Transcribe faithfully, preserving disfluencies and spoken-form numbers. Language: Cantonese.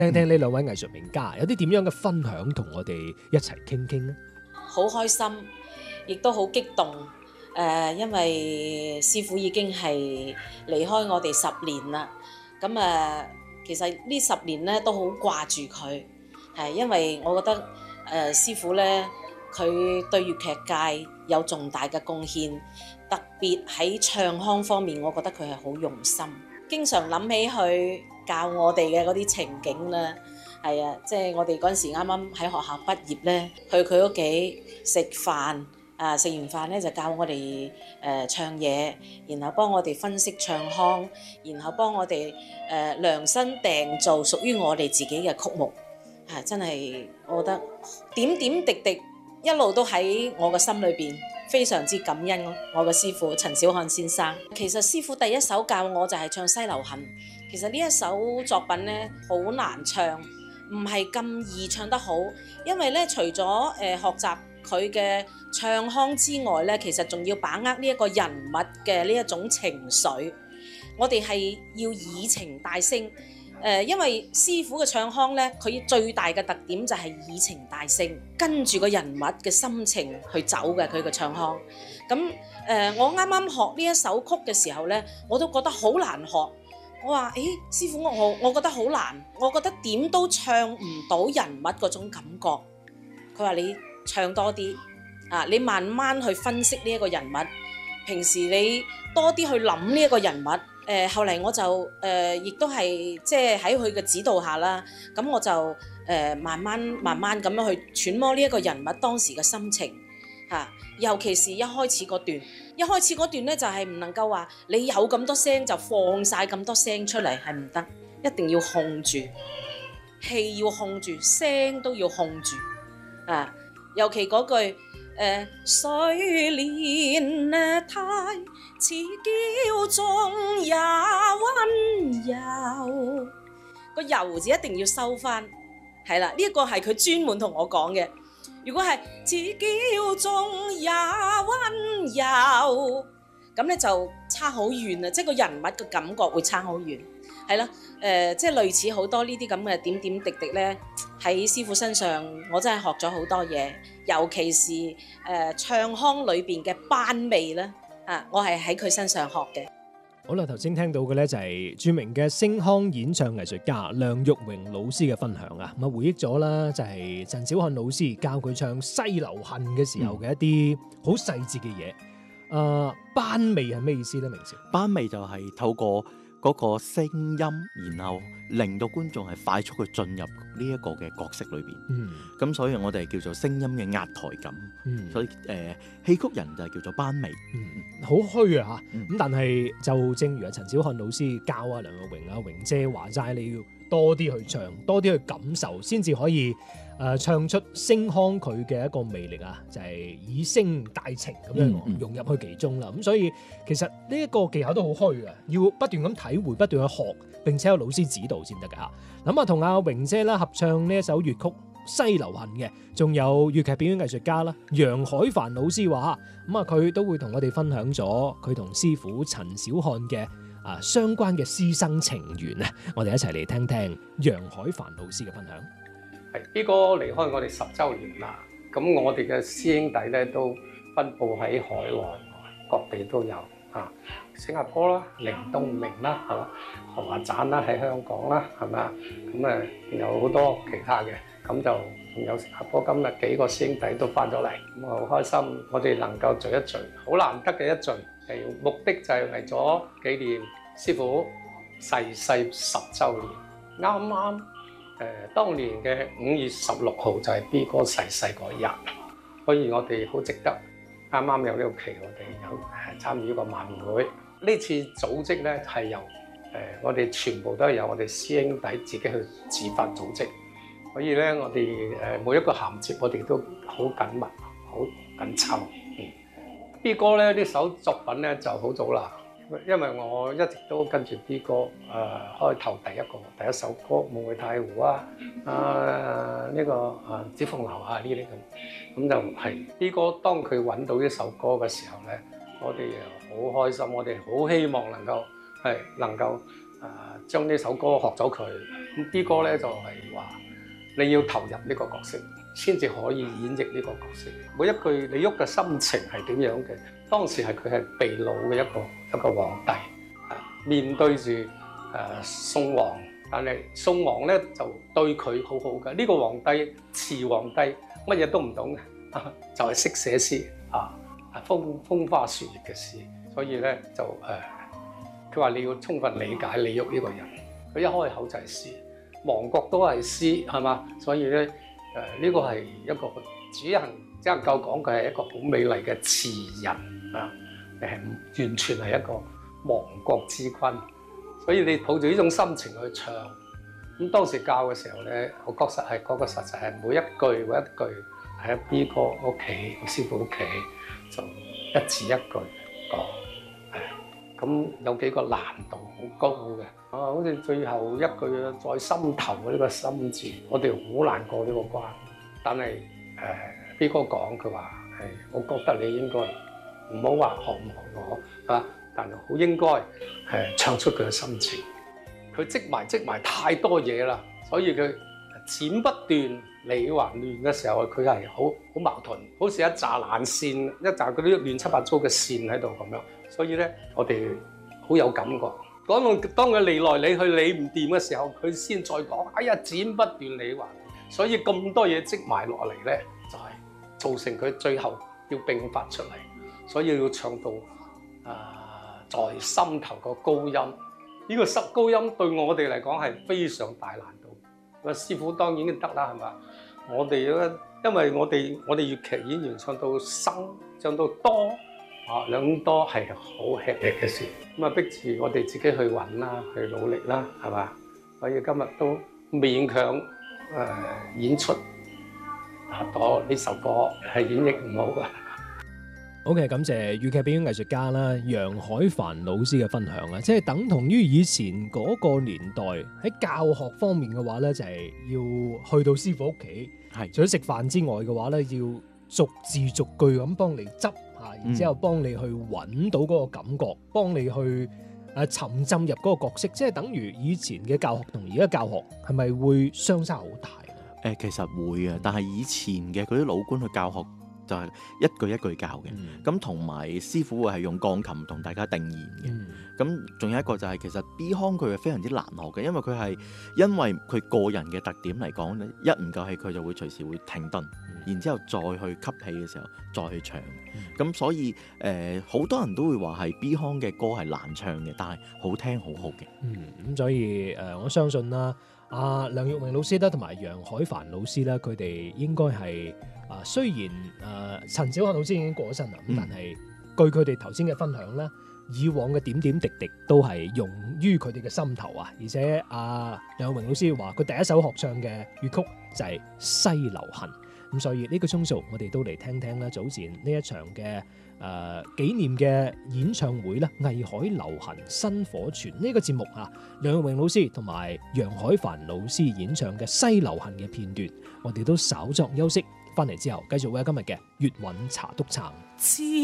聽聽呢兩位藝術名家有啲點樣嘅分享，同我哋一齊傾傾呢？ 好開心，亦都好激動。誒、呃，因為師傅已經係離開我哋十年啦。咁誒、呃，其實呢十年咧都好掛住佢，係因為我覺得誒、呃、師傅咧，佢對粵劇界有重大嘅貢獻，特別喺唱腔方面，我覺得佢係好用心。經常諗起佢教我哋嘅嗰啲情景啦，係啊，即係我哋嗰陣時啱啱喺學校畢業咧，去佢屋企食飯，啊食完飯咧就教我哋誒、呃、唱嘢，然後幫我哋分析唱腔，然後幫我哋誒、呃、量身訂造屬於我哋自己嘅曲目，係、啊、真係我覺得點點滴滴一路都喺我嘅心裏邊。非常之感恩我嘅師傅陳小漢先生。其實師傅第一首教我就係唱西流行。其實呢一首作品咧好難唱，唔係咁易唱得好，因為咧除咗誒、呃、學習佢嘅唱腔之外咧，其實仲要把握呢一個人物嘅呢一種情緒。我哋係要以情帶聲。誒、呃，因為師傅嘅唱腔咧，佢最大嘅特點就係以情帶聲，跟住個人物嘅心情去走嘅佢嘅唱腔。咁誒、呃，我啱啱學呢一首曲嘅時候咧，我都覺得好難學。我話：誒，師傅，我我覺得好難，我覺得點都唱唔到人物嗰種感覺。佢話：你唱多啲啊，你慢慢去分析呢一個人物，平時你多啲去諗呢一個人物。誒、呃、後嚟我就誒亦、呃、都係即係喺佢嘅指導下啦，咁我就誒、呃、慢慢慢慢咁樣去揣摩呢一個人物當時嘅心情嚇、啊，尤其是一開始嗰段，一開始嗰段咧就係、是、唔能夠話你有咁多聲就放晒咁多聲出嚟，係唔得，一定要控住，氣要控住，聲都要控住啊，尤其嗰句。誒，水蓮胎似嬌中也溫柔，個柔字一定要收翻，係啦，呢一個係佢專門同我講嘅。如果係似嬌中也溫柔，咁咧就差好遠啦，即係個人物嘅感覺會差好遠，係啦。誒、呃，即係類似好多呢啲咁嘅點點滴滴咧，喺師傅身上，我真係學咗好多嘢，尤其是誒、呃、唱腔裏邊嘅班味咧，啊，我係喺佢身上學嘅。 好啦，頭先聽到嘅咧就係著名嘅聲腔演唱藝術家梁玉榮老師嘅分享啊，咁啊回憶咗啦，就係陳小漢老師教佢唱西流行嘅時候嘅一啲好細節嘅嘢。誒、呃，班味係咩意思咧？明少， 班味就係透過嗰個聲音，然後令到觀眾係快速去進入呢一個嘅角色裏邊。嗯，咁所以我哋叫做聲音嘅壓台感。嗯，所以誒，戲、呃、曲人就係叫做班味。 嗯，好虛啊嚇。咁、嗯、但係就正如阿陳小漢老師教阿梁玉榮啊榮姐話齋，你要多啲去唱，多啲去感受，先至可以誒、呃、唱出聲腔佢嘅一個魅力啊！就係、是、以聲帶情咁樣融入去其中啦。咁、嗯、所以其實呢一個技巧都好虛啊，要不斷咁體會，不斷去學，並且有老師指導先得㗎嚇。咁啊，同阿榮姐啦合唱呢一首粵曲《西流行》嘅，仲有粵劇表演藝術家啦楊海帆老師話嚇，咁啊佢都會同我哋分享咗佢同師傅陳小漢嘅啊相關嘅師生情緣啊！我哋一齊嚟聽聽楊海帆老師嘅分享。 係呢個離開我哋十週年啦，咁我哋嘅師兄弟咧都分佈喺海內各地都有啊，新加坡啦、凌東明啦，係嘛，何華盞啦喺香港啦，係咪啊？咁誒有好多其他嘅，咁就仲有新加坡今日幾個師兄弟都翻咗嚟，咁啊好開心，我哋能夠聚一聚，好難得嘅一聚，係目的就係為咗紀念師傅逝世十週年，啱啱誒當年嘅五月十六號就係 B 哥逝世嗰日，所以我哋好值得。啱啱有呢個期，我哋有誒參與呢個晚會。呢次組織咧係由誒、呃、我哋全部都係由我哋師兄弟自己去自發組織，所以咧我哋誒每一個銜接我哋都好緊密、好緊湊。嗯，B 哥咧呢首作品咧就好早啦，因為我一直都跟住 B 哥誒、呃、開頭第一個第一首歌《夢回太湖》啊，啊呢、這個啊《紫鳳樓》啊呢啲咁。咁就係 B 哥，當佢揾到呢首歌嘅時候咧，我哋又好開心，我哋好希望能夠係能夠將呢首歌學咗佢。咁啲歌咧就係話你要投入呢個角色，先至可以演繹呢個角色。每一句李煜嘅心情係點樣嘅？當時係佢係被擄嘅一個一個皇帝，啊、面對住誒、呃、宋王，但係宋王咧就對佢好好嘅。呢、這個皇帝慈皇帝乜嘢都唔懂嘅，就係識寫詩啊，風風花雪月嘅詩。所以咧就誒，佢、呃、話你要充分理解李煜呢個人。佢一開口就係詩，亡國都係詩，係嘛？所以咧誒，呢、呃這個係一個只能只能夠講佢係一個好美麗嘅詞人啊！你係完全係一個亡國之君，所以你抱住呢種心情去唱。咁當時教嘅時候咧，我確實係嗰個實際係每一句每一句喺 B 哥屋企、師傅屋企就一字一句講。咁有幾個難度好高嘅，啊，好似最後一句啊，在心頭嘅呢個心字，我哋好難過呢個關。但係誒 B 哥講佢話係，我覺得你應該唔好話學唔學我啊，但係好應該誒唱出佢嘅心情。佢積埋積埋太多嘢啦，所以佢剪不斷理還亂嘅時候，佢係好好矛盾，好似一紮爛線，一紮嗰啲亂七八糟嘅線喺度咁樣。所以咧，我哋好有感覺。講到當佢理來理去理唔掂嘅時候，佢先再講：哎呀，剪不斷理還。所以咁多嘢積埋落嚟咧，就係、是、造成佢最後要迸發出嚟。所以要唱到啊、呃，在心頭個高音。呢、這個濕高音對我哋嚟講係非常大難度。個師傅當然得啦，係嘛？我哋咧，因為我哋我哋粵劇演員唱到生，唱到多。啊，兩多係好吃力嘅事，咁啊逼住我哋自己去揾啦，去努力啦，係嘛？所以今日都勉強誒、呃、演出啊，多呢首歌係演繹唔好嘅。 OK， 感謝粵劇表演藝術家啦，楊海帆老師嘅分享啦，即係等同於以前嗰個年代喺教學方面嘅話咧，就係、是、要去到師傅屋企，係除咗食飯之外嘅話咧，要逐字逐句咁幫你執。然之後幫你去揾到嗰個感覺，幫你去誒沉浸入嗰個角色，即係等於以前嘅教學同而家教學係咪會相差好大咧？ 誒，其實會嘅，但係以前嘅嗰啲老官去教學就係一句一句教嘅，咁同埋師傅會係用鋼琴同大家定言嘅。咁仲、嗯、有一個就係、是、其實 B 腔佢係非常之難學嘅，因為佢係因為佢個人嘅特點嚟講咧，一唔夠氣佢就會隨時會停頓。然之後再去吸氣嘅時候，再去唱。咁、嗯、所以誒，好、呃、多人都會話係 B 腔嘅歌係難唱嘅，但係好聽好好嘅。 嗯，咁所以誒、呃，我相信啦，阿、啊、梁玉榮老師啦，同埋楊海帆老師啦，佢哋應該係啊、呃，雖然誒、呃、陳小漢老師已經過咗身啦，咁、嗯、但係據佢哋頭先嘅分享咧，以往嘅點點滴滴都係融於佢哋嘅心頭啊！而且阿、啊、梁玉榮老師話，佢第一首學唱嘅粵曲就係《西流行》。咁所以呢個鐘數，我哋都嚟聽聽啦。早前呢一場嘅誒、呃、紀念嘅演唱會啦，藝海流行薪火傳呢個節目啊，梁玉榮老師同埋楊海帆老師演唱嘅《西流行》嘅片段，我哋都稍作休息，翻嚟之後繼續為今日嘅粵韻茶篤撐。